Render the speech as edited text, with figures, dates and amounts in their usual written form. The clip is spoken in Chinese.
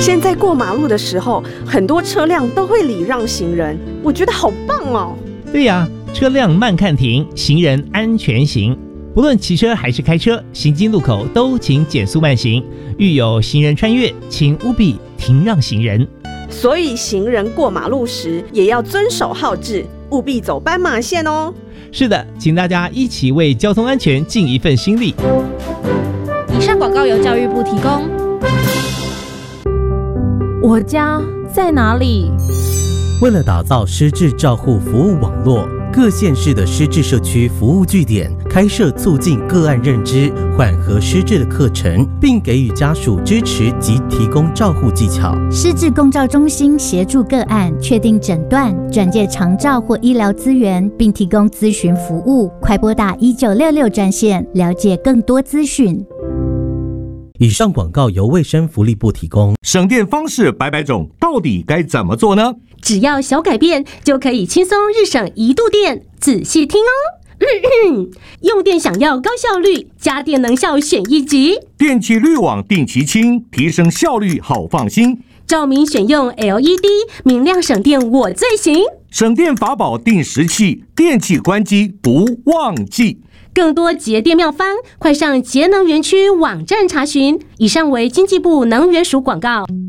现在过马路的时候，很多车辆都会礼让行人，我觉得好棒哦。 对呀，车辆慢看停，行人安全行。不论骑车还是开车，行经路口都请减速慢行，遇有行人穿越，请务必停让行人。 所以行人过马路时也要遵守号志，务必走斑马线哦。 是的，请大家一起为交通安全尽一份心力。 以上广告由教育部提供。 我家在哪里？ 为了打造失智照护服务网络，各县市的失智社区服务据点开设促进个案认知、缓和失智的课程，并给予家属支持及提供照护技巧。 失智共照中心协助个案确定诊断、转介长照或医疗资源，并提供咨询服务。快拨打1966专线，了解更多资讯。 以上广告由卫生福利部提供。 省电方式百百种，到底该怎么做呢？ 只要小改变，就可以轻松日省1度电。仔细听哦。用电想要高效率，家电能效选1级。 电气滤网定期清，提升效率好放心。 照明选用 LED， 明亮省电我最行。 省电法宝定时器，电器关机不忘记。 更多节电妙方，快上节能园区网站查询。以上为经济部能源署广告。